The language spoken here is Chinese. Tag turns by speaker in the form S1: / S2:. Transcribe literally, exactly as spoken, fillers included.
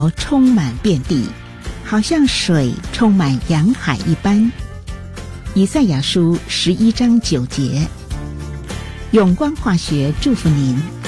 S1: 充满遍地，好像水充满洋海一般。以赛亚书十一章九节，永光化学祝福您。